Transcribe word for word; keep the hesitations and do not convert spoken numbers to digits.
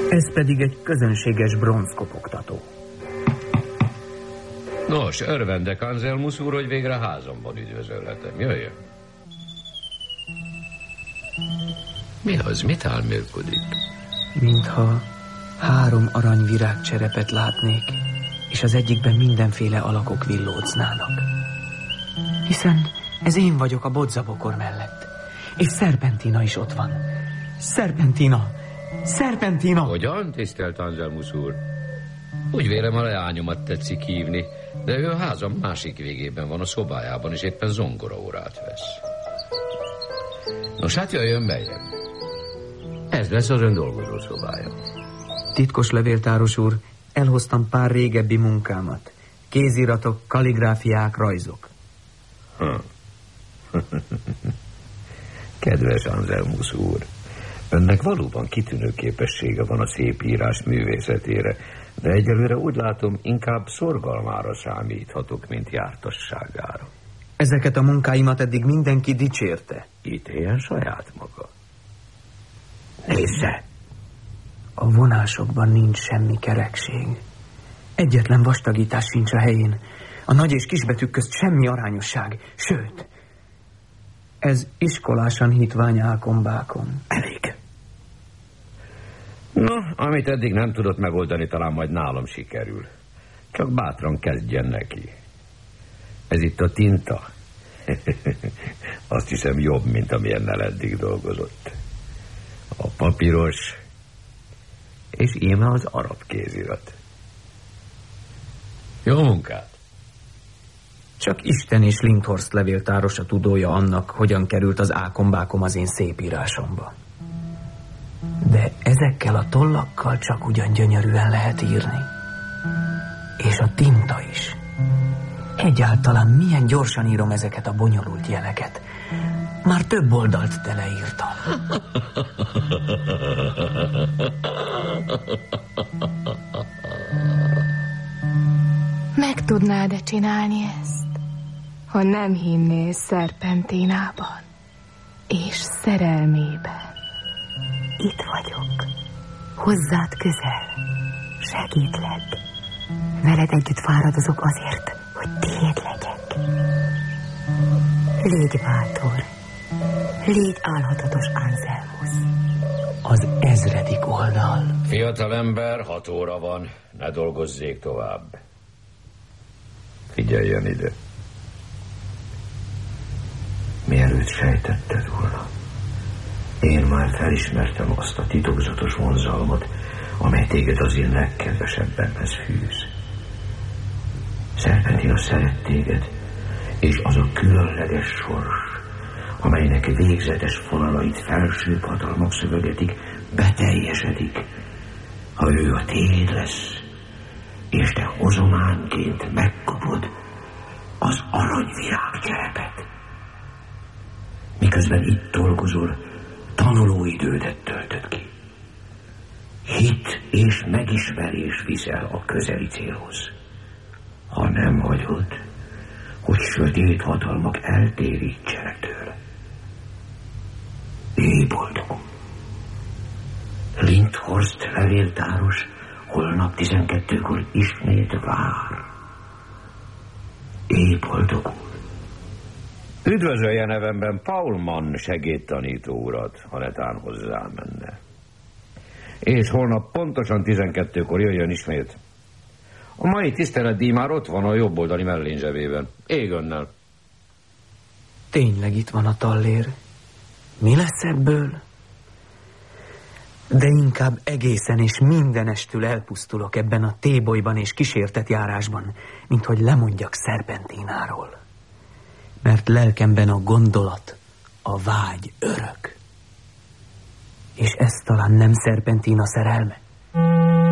Ez pedig egy közönséges bronzkopogtató. Nos, örvendek, Anselmus úr, hogy végre házamban üdvözölhetem. Jöjjön. Mi az? Mit álmélkodik? Mintha három aranyvirágcserepet látnék, és az egyikben mindenféle alakok villódznának. Hiszen ez én vagyok a bodzabokor mellett. És Szerpentina is ott van. Szerpentina! Szerpentina! Hogyan, tisztelt Anselmus úr? Úgy vélem, a leányomat tetszik hívni, de ő a házam másik végében van, a szobájában, és éppen zongoraórát vesz. Nos, hát jöjjön beljebb. Ez lesz az ön dolgozó szobája. Titkos levéltáros úr, elhoztam pár régebbi munkámat. Kéziratok, kalligráfiák, rajzok. Hm. Kedves Anselmus úr, önnek valóban kitűnő képessége van a szép írás művészetére, de egyelőre úgy látom, inkább szorgalmára számíthatok, mint jártasságára. Ezeket a munkáimat eddig mindenki dicsérte. Ítéljen saját maga. Nézze! A vonásokban nincs semmi kerekség. Egyetlen vastagítás sincs a helyén. A nagy és kisbetűk közt semmi arányosság. Sőt, ez iskolásan hitvány ákombákon. Elég. No, amit eddig nem tudott megoldani, talán majd nálam sikerül. Csak bátran kezdjen neki. Ez itt a tinta. Azt hiszem jobb, mint amilyennel eddig dolgozott. A papíros, és íme az arab kézirat. Jó munkát! Csak Isten és Lindhorst levéltárosa tudója annak, hogyan került az ákombákom az én szép írásomba. De ezekkel a tollakkal csak ugyan gyönyörűen lehet írni. És a tinta is. Egyáltalán milyen gyorsan írom ezeket a bonyolult jeleket. Már több oldalt teleírtam. Meg tudnád-e csinálni ezt, ha nem hinnél Szerpentinában és szerelmében? Itt vagyok. Hozzád közel. Segítlek. Veled együtt fáradozok azért, hogy tiéd legyek. Légy bátor. Légy álhatatos, Anselmus. Az ezredik oldal. Fiatal ember, hat óra van. Ne dolgozzék tovább. Figyeljen ide. Mielőtt sejtetted volna, én már felismertem azt a titokzatos vonzalmat, amely téged az én legkedvesebbenhez fűz. Szerpentina szeret téged, és az a különleges sors, amelynek végzetes fonalait felsőbb hatalmak szövegetik, beteljesedik, ha ő a tiéd lesz, és te hozománként megkapod az aranyvirágcserepet. Miközben itt dolgozol, tanulóidődet töltöd ki. Hit és megismerés viszel a közeli célhoz. Ha nem hagyod, hogy sötét hatalmak eltérítsenek tőle. Élj boldogul! Lindhorst levéltáros holnap tizenkettőkor ismét vár. Élj boldogul! Üdvözölje nevemben Paul Mann segédtanító urat, ha netán hozzá menne. És holnap pontosan tizenkettőkor jöjjön ismét. A mai tiszteletdíj már ott van a jobb oldali mellényzsebében. Ég önnel. Tényleg itt van a tallér. Mi lesz ebből? De inkább egészen és mindenestül elpusztulok ebben a tébolyban és kísértett járásban, mint hogy lemondjak Szerpentináról. Mert lelkemben a gondolat, a vágy örök. És ez talán nem Szerpentina szerelme?